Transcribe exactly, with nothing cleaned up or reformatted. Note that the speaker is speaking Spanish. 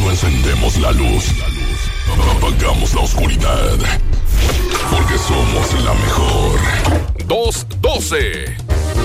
No encendemos la luz, apagamos la oscuridad, porque somos la mejor. dos doce